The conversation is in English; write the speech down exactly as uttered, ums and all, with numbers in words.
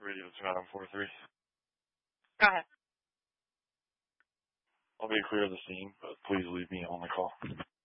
Radio seven four three. Go ahead. I'll be clear of the scene, but please leave me on the call.